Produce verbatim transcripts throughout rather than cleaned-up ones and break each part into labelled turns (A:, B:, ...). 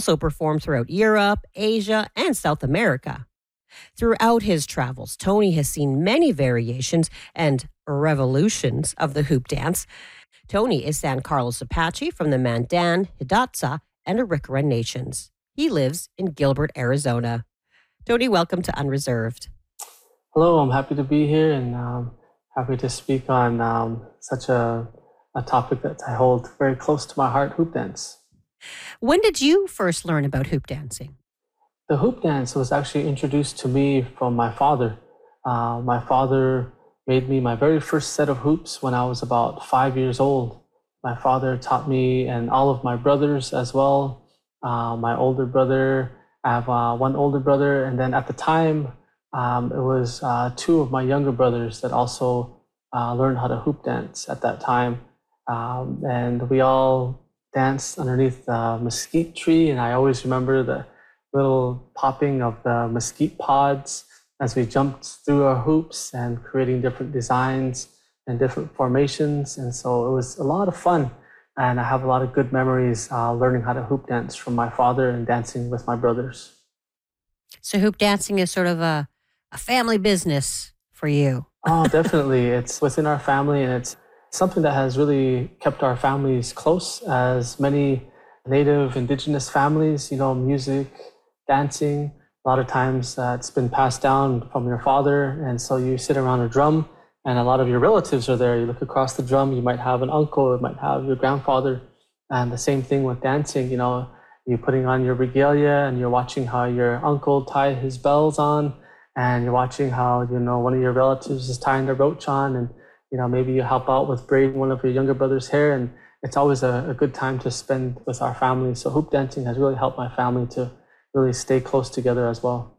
A: also performed throughout Europe, Asia, and South America. Throughout his travels, Tony has seen many variations and revolutions of the hoop dance. Tony is San Carlos Apache from the Mandan, Hidatsa, and Arikara nations. He lives in Gilbert, Arizona. Tony, welcome to Unreserved.
B: Hello, I'm happy to be here and um, happy to speak on um, such a, a topic that I hold very close to my heart, hoop dance.
A: When did you first learn about hoop dancing?
B: The hoop dance was actually introduced to me from my father. Uh, my father made me my very first set of hoops when I was about five years old. My father taught me and all of my brothers as well. Uh, my older brother, I have uh, one older brother, and then at the time, um, it was uh, two of my younger brothers that also uh, learned how to hoop dance at that time. Um, and we all danced underneath the mesquite tree, and I always remember the little popping of the mesquite pods as we jumped through our hoops and creating different designs and different formations. And so it was a lot of fun. And I have a lot of good memories uh, learning how to hoop dance from my father and dancing with my brothers.
A: So hoop dancing is sort of a, a family business for you.
B: Oh, definitely. It's within our family, and it's something that has really kept our families close, as many Native Indigenous families, you know, music, dancing. A lot of times uh, it's been passed down from your father. And so you sit around a drum and a lot of your relatives are there. You look across the drum, you might have an uncle, you might have your grandfather. And the same thing with dancing, you know, you're putting on your regalia and you're watching how your uncle tied his bells on, and you're watching how, you know, one of your relatives is tying the roach on, and, you know, maybe you help out with braiding one of your younger brother's hair. And it's always a, a good time to spend with our family. So hoop dancing has really helped my family to really stay close together as well.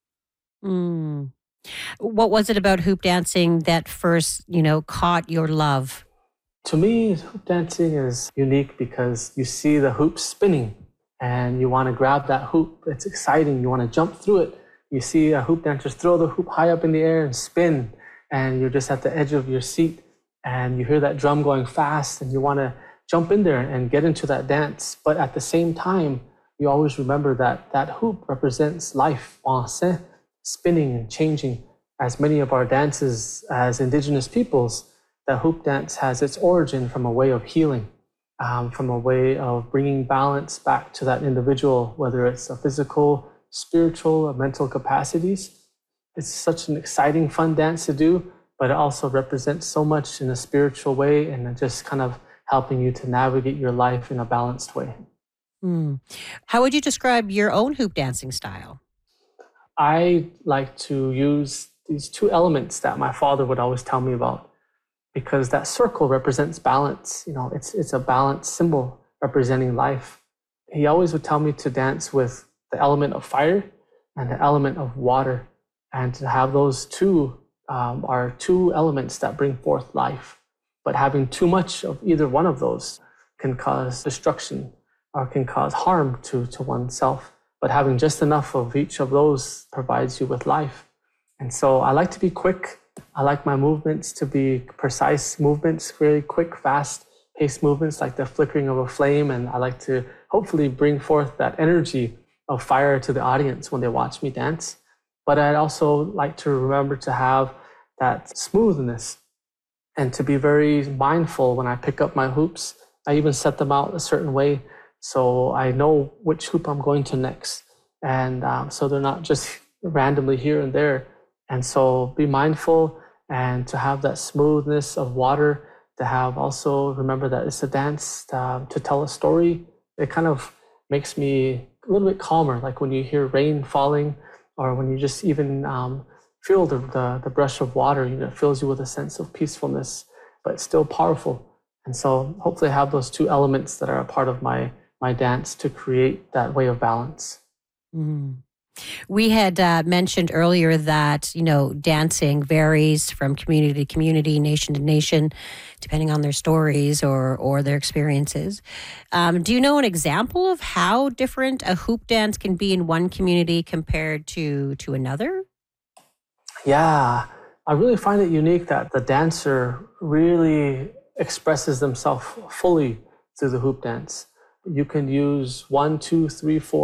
A: Mm. What was it about hoop dancing that first, you know, caught your love?
B: To me, hoop dancing is unique because you see the hoop spinning and you want to grab that hoop. It's exciting. You want to jump through it. You see a hoop dancer throw the hoop high up in the air and spin, and you're just at the edge of your seat and you hear that drum going fast and you want to jump in there and get into that dance. But at the same time, you always remember that that hoop represents life, spinning and changing. As many of our dances as Indigenous peoples, the hoop dance has its origin from a way of healing, um, from a way of bringing balance back to that individual, whether it's a physical, spiritual, or mental capacities. It's such an exciting, fun dance to do, but it also represents so much in a spiritual way and just kind of helping you to navigate your life in a balanced way.
A: Mm. How would you describe your own hoop dancing style?
B: I like to use these two elements that my father would always tell me about, because that circle represents balance. You know, it's it's a balance symbol representing life. He always would tell me to dance with the element of fire and the element of water, and to have those two um, are two elements that bring forth life. But having too much of either one of those can cause destruction or can cause harm to, to oneself. But having just enough of each of those provides you with life. And so I like to be quick. I like my movements to be precise movements, very quick, fast-paced movements, like the flickering of a flame. And I like to hopefully bring forth that energy of fire to the audience when they watch me dance. But I'd also like to remember to have that smoothness and to be very mindful when I pick up my hoops. I even set them out a certain way so I know which hoop I'm going to next. And um, so they're not just randomly here and there. And so be mindful and to have that smoothness of water, to have also remember that it's a dance to, to tell a story. It kind of makes me a little bit calmer, like when you hear rain falling or when you just even um, feel the, the, the brush of water, you know, it fills you with a sense of peacefulness, but still powerful. And so hopefully I have those two elements that are a part of my my dance to create that way of balance.
A: Mm. We had uh, mentioned earlier that, you know, dancing varies from community to community, nation to nation, depending on their stories or or their experiences. Um, do you know an example of how different a hoop dance can be in one community compared to to another?
B: Yeah, I really find it unique that the dancer really expresses themselves fully through the hoop dance. You can use one, two, three, four